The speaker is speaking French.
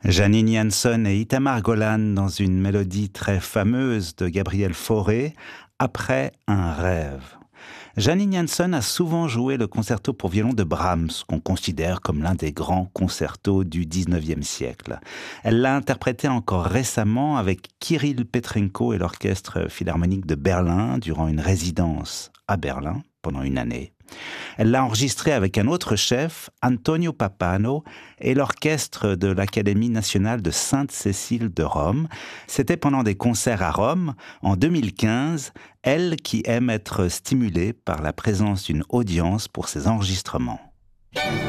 Janine Janson et Itamar Golan dans une mélodie très fameuse de Gabriel Fauré, Après un rêve. Janine Janson a souvent joué le concerto pour violon de Brahms, qu'on considère comme l'un des grands concertos du XIXe siècle. Elle l'a interprété encore récemment avec Kirill Petrenko et l'Orchestre Philharmonique de Berlin durant une résidence à Berlin pendant une année. Elle l'a enregistré avec un autre chef, Antonio Pappano, et l'orchestre de l'Académie nationale de Sainte-Cécile de Rome. C'était pendant des concerts à Rome, en 2015, elle qui aime être stimulée par la présence d'une audience pour ses enregistrements.